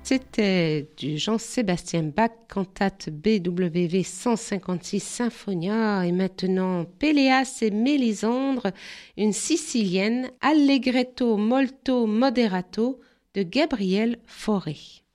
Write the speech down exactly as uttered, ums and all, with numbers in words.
C'était du Jean-Sébastien Bach, cantate B W V cent cinquante-six Symphonia, et maintenant Péléas et Mélisandre, une sicilienne, Allegretto molto moderato de Gabriel Fauré.